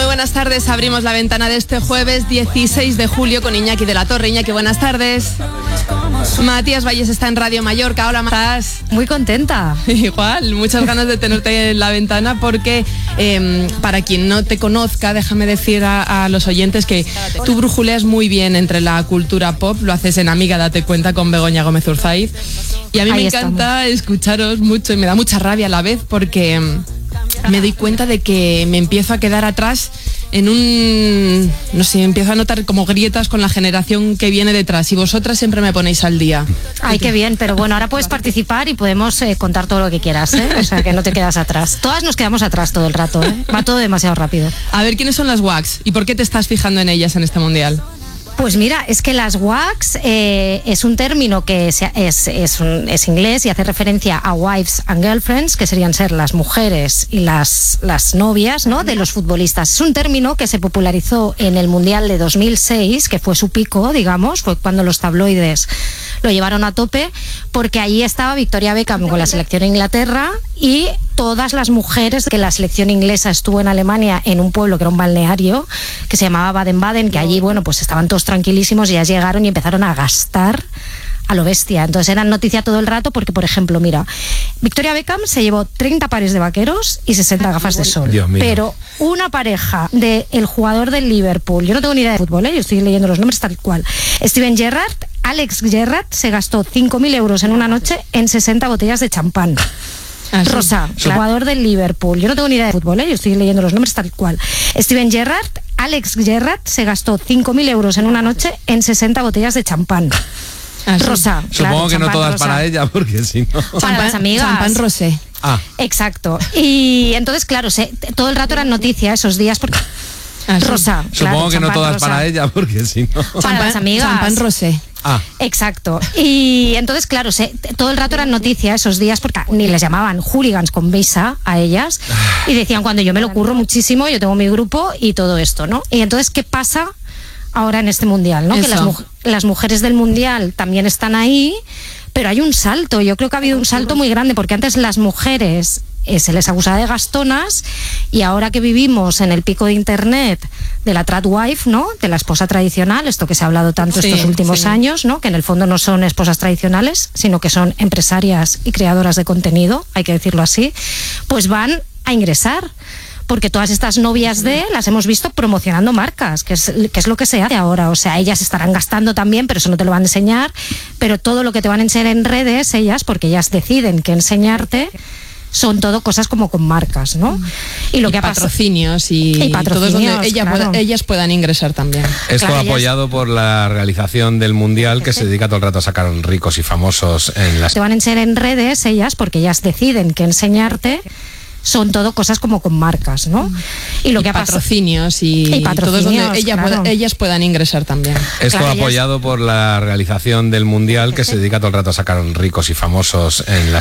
buenas tardes. Abrimos la ventana de este jueves 16 de julio con Iñaki de la Torre. Iñaki, buenas tardes. Matías Valles está en Radio Mallorca. Hola, ¿estás? Muy contenta. Igual, muchas ganas de tenerte en la ventana porque para quien no te conozca, déjame decir a los oyentes que tú brujuleas muy bien entre la cultura pop, lo haces en Amiga Date Cuenta con Begoña Gómez Urzaiz y a mí me encanta escucharos mucho y me da mucha rabia a la vez porque me doy cuenta de que me empiezo a quedar atrás no sé, empiezo a notar como grietas con la generación que viene detrás y vosotras siempre me ponéis al día. Ay, qué bien, pero bueno, ahora puedes participar y podemos contar todo lo que quieras, ¿eh? O sea, que no te quedas atrás. Todas nos quedamos atrás todo el rato, ¿eh? Va todo demasiado rápido. A ver, ¿quiénes son las WAGs y por qué te estás fijando en ellas en este mundial? Pues mira, es que las WAGs es un término que es inglés y hace referencia a wives and girlfriends, que serían ser las mujeres y las novias, ¿no?, de los futbolistas. Es un término que se popularizó en el Mundial de 2006, que fue su pico, digamos, fue cuando los tabloides lo llevaron a tope, porque allí estaba Victoria Beckham con la selección de Inglaterra y todas las mujeres que la selección inglesa estuvo en Alemania en un pueblo que era un balneario que se llamaba Baden-Baden, que allí, bueno, pues estaban todos tranquilísimos y ellas llegaron y empezaron a gastar a lo bestia. Entonces eran noticia todo el rato porque, por ejemplo, mira, Victoria Beckham se llevó 30 pares de vaqueros y 60 gafas de sol. Pero una pareja del jugador del Liverpool, yo no tengo ni idea de fútbol, yo estoy leyendo los nombres tal cual, Steven Gerrard, Alex Gerrard se gastó 5.000 euros en una noche en 60 botellas de champán. Rosa, jugador del Liverpool, yo no tengo ni idea de fútbol, yo estoy leyendo los nombres tal cual. Steven Gerrard, Alex Gerrard se gastó 5.000 euros en una noche en 60 botellas de champán. Rosa, supongo que no todas rosa. Para ella, porque si no... Para las amigas. Champán rosé. Exacto. Y entonces, claro, todo el rato eran noticias esos días porque... Rosa, supongo que no todas rosa. Para ella, porque si no... Para las amigas. Champán rosé. Exacto. Y entonces, claro, todo el rato eran noticias esos días porque ni les llamaban hooligans con visa a ellas y decían, cuando yo me lo curro muchísimo, yo tengo mi grupo y todo esto, ¿no? Y entonces, ¿qué pasa ahora en este mundial, ¿no? Que las mujeres del mundial también están ahí, pero hay un salto. Yo creo que ha habido un salto muy grande porque antes las mujeres se les acusaba de gastonas y ahora que vivimos en el pico de internet de la tradwife, ¿no?, de la esposa tradicional, esto que se ha hablado tanto estos últimos años, ¿no?, que en el fondo no son esposas tradicionales, sino que son empresarias y creadoras de contenido, hay que decirlo así, pues van a ingresar. Porque todas estas novias las hemos visto promocionando marcas, que es lo que se hace ahora. O sea, ellas estarán gastando también, pero eso no te lo van a enseñar. Pero todo lo que te van a enseñar en redes, ellas, porque ellas deciden qué enseñarte, son todo cosas como con marcas, ¿no? Y lo que patrocinios y todos donde ellas puedan ingresar también. Esto apoyado por la realización del Mundial, que se dedica todo el rato a sacar ricos y famosos en las... Te van a enseñar en redes, ellas, porque ellas deciden qué enseñarte, son todo cosas como con marcas, ¿no? Y lo que patrocinios y todos donde ellas puedan ingresar también. Esto apoyado por la realización del Mundial, que se dedica todo el rato a sacar ricos y famosos en las...